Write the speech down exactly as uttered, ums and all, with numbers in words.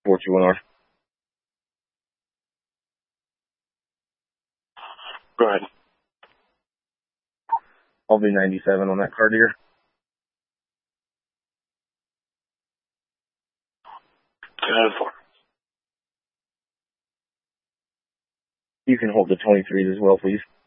four two one R. Go ahead. I'll be ninety-seven on that car, dear. ten out of four. You can hold the twenty-threes as well, please.